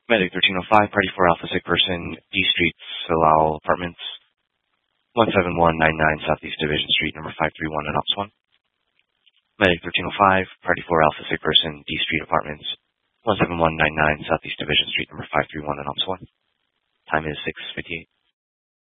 Medic 1305, Party 4 Alpha Sick Person, D Street, Silao Apartments, 17199 Southeast Division Street, number 531 in Ops 1. Medic 1305, Party 4 Alpha Sick Person, D Street Apartments, 17199 Southeast Division Street, number 531 in Ops 1. Time is 6:58.